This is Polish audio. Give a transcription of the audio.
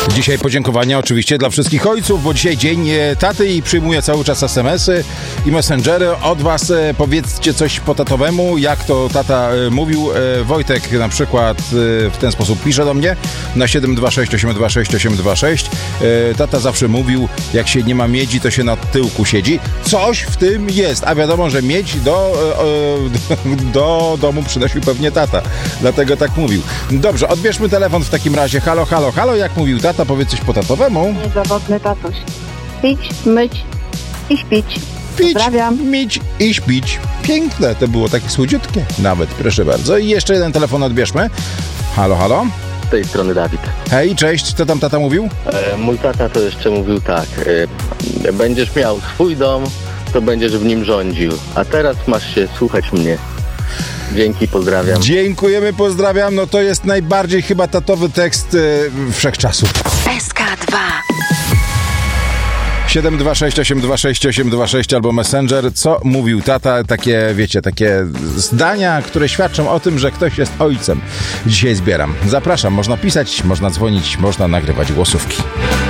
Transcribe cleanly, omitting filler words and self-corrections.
Dzisiaj podziękowania oczywiście dla wszystkich ojców, bo dzisiaj dzień taty i przyjmuję cały czas SMS-y i messengery od was. Powiedzcie coś po tatowemu, jak to tata mówił. Wojtek na przykład w ten sposób pisze do mnie na 726 826 826. Tata zawsze mówił, jak się nie ma miedzi, to się na tyłku siedzi. Coś w tym jest, a wiadomo, że miedź do domu przynosił pewnie tata. Dlatego tak mówił. Dobrze, odbierzmy telefon w takim razie. Halo, halo, halo, jak mówił tata, powiedz coś po tatowemu. Niezawodny tatuś. Pić, myć i śpić. Pić, Pozdrawiam. myć i śpić. Piękne, to było takie słodziutkie. Nawet, proszę bardzo. I jeszcze jeden telefon odbierzmy. Halo, halo. Z tej strony Dawid. Hej, cześć, co tam tata mówił? Mój tata to jeszcze mówił tak. Będziesz miał swój dom, to będziesz w nim rządził. A teraz masz się słuchać mnie. Dzięki, pozdrawiam. Dziękujemy, pozdrawiam. No to jest najbardziej chyba tatowy tekst wszechczasów. SK2 726 826 826 albo Messenger. Co mówił tata? Takie, wiecie, takie zdania, które świadczą o tym, że ktoś jest ojcem. Dzisiaj zbieram. Zapraszam, można pisać, można dzwonić, można nagrywać głosówki.